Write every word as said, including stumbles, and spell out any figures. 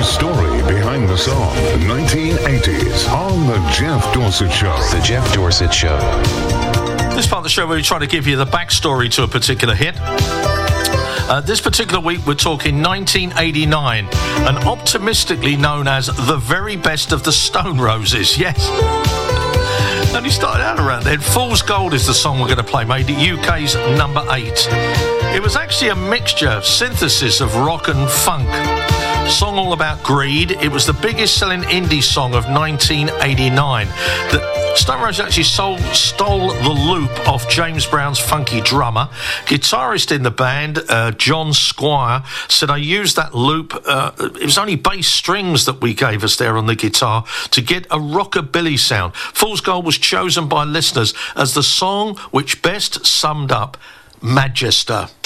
The story behind the song, nineteen eighties, on The Jeff Dorsett Show. The Jeff Dorsett Show. This part of the show where we try to give you the backstory to a particular hit. Uh, this particular week we're talking nineteen eighty-nine, and optimistically known as the very best of the Stone Roses. Yes. And he started out around then. Fool's Gold is the song we're going to play, made it U K's number eight. It was actually a mixture, synthesis of rock and funk. Song all about greed. It was the biggest selling indie song of nineteen eighty-nine. The Stone Roses actually sold, stole the loop off James Brown's funky drummer. Guitarist in the band, uh, John Squire, said, I used that loop. Uh, it was only bass strings that we gave us there on the guitar to get a rockabilly sound. Fool's Gold was chosen by listeners as the song which best summed up Manchester.